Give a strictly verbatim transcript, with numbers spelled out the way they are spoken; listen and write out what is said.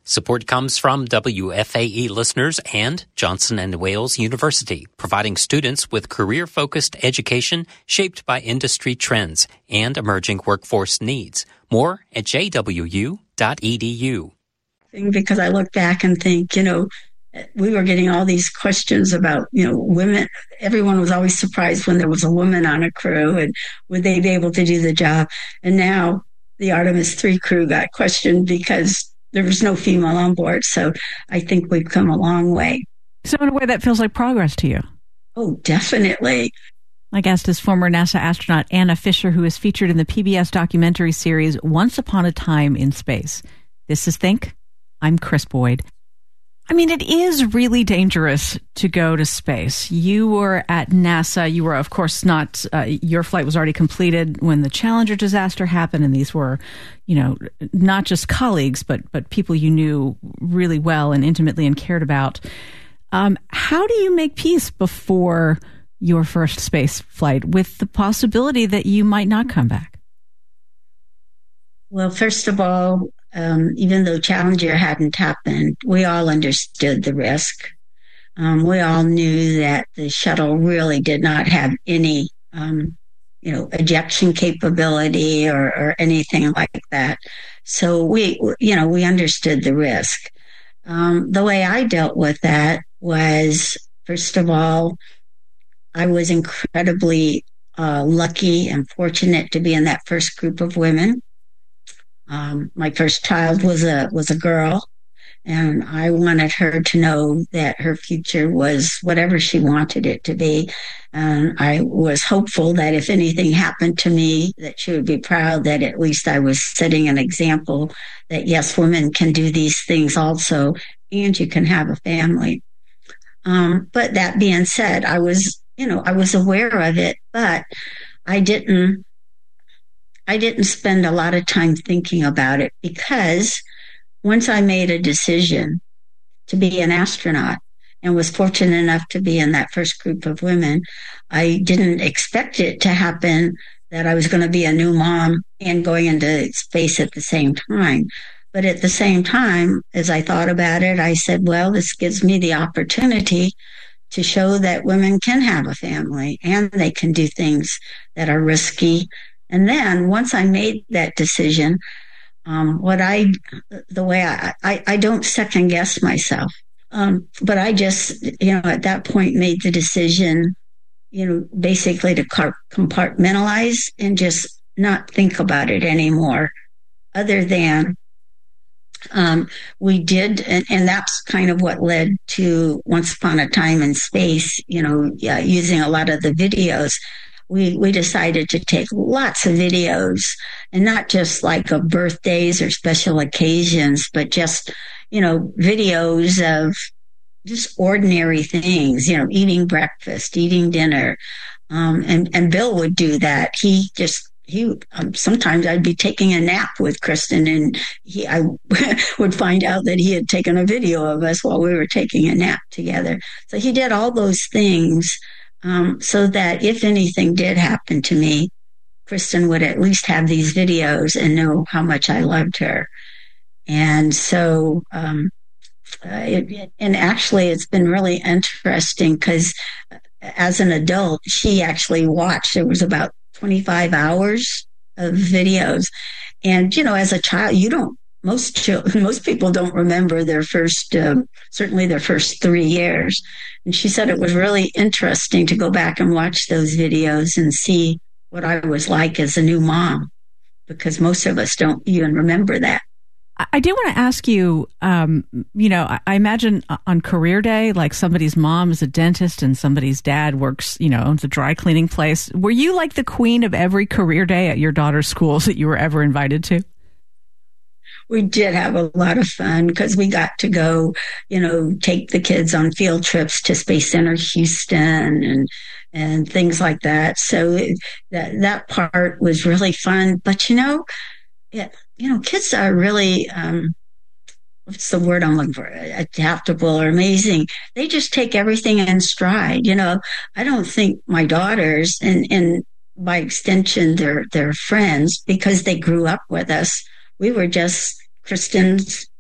Support comes from W F A E listeners and Johnson and Wales University, providing students with career-focused education shaped by industry trends and emerging workforce needs. More at j w u dot e d u. Because I look back and think, you know, we were getting all these questions about, you know, women. Everyone was always surprised when there was a woman on a crew and would they be able to do the job. And now the Artemis three crew got questioned because there was no female on board. So I think we've come a long way. So in a way that feels like progress to you. Oh, definitely. My guest is former NASA astronaut Anna Fisher, who is featured in the P B S documentary series Once Upon a Time in Space. This is Think. I'm Chris Boyd. I mean, it is really dangerous to go to space. You were at NASA. You were, of course, not, uh, your flight was already completed when the Challenger disaster happened. And these were, you know, not just colleagues, but, but people you knew really well and intimately and cared about. Um, how do you make peace before your first space flight with the possibility that you might not come back? Well, first of all, Um, even though Challenger hadn't happened, we all understood the risk. Um, we all knew that the shuttle really did not have any, um, you know, ejection capability or, or anything like that. So we, you know, we understood the risk. Um, the way I dealt with that was, first of all, I was incredibly uh, lucky and fortunate to be in that first group of women. Um, my first child was a was a girl, and I wanted her to know that her future was whatever she wanted it to be. And I was hopeful that if anything happened to me, that she would be proud that at least I was setting an example that, yes, women can do these things also, and you can have a family. Um, but that being said, I was, you know, I was aware of it, but I didn't I didn't spend a lot of time thinking about it, because once I made a decision to be an astronaut and was fortunate enough to be in that first group of women, I didn't expect it to happen that I was going to be a new mom and going into space at the same time. But at the same time, as I thought about it, I said, well, this gives me the opportunity to show that women can have a family and they can do things that are risky. And then once I made that decision, um, what I, the way I, I, I don't second guess myself, um, but I just, you know, at that point made the decision, you know, basically to compartmentalize and just not think about it anymore, other than um, we did. And, and that's kind of what led to Once Upon a Time in Space, you know, yeah, using a lot of the videos. We we decided to take lots of videos, and not just like of birthdays or special occasions, but just, you know, videos of just ordinary things, you know, eating breakfast, eating dinner. Um, and, and Bill would do that. He just, he, um, sometimes I'd be taking a nap with Kristen, and he, I would find out that he had taken a video of us while we were taking a nap together. So he did all those things. Um, so that if anything did happen to me, Kristen would at least have these videos and know how much I loved her. And so, um, uh, it, and actually it's been really interesting, because as an adult, she actually watched, there was about twenty-five hours of videos. And, you know, as a child, you don't, most children, most people don't remember their first, um, certainly their first three years. And she said it was really interesting to go back and watch those videos and see what I was like as a new mom, because most of us don't even remember that. I do want to ask you, um, you know, I imagine on career day, like somebody's mom is a dentist and somebody's dad works, you know, owns a dry cleaning place. Were you like the queen of every career day at your daughter's schools that you were ever invited to? We did have a lot of fun, because we got to go, you know, take the kids on field trips to Space Center Houston and and things like that. So it, that that part was really fun. But you know, it, you know, kids are really um, what's the word I'm looking for? Adaptable or amazing. They just take everything in stride. You know, I don't think my daughters and and by extension their their friends, because they grew up with us. We were just Kristen's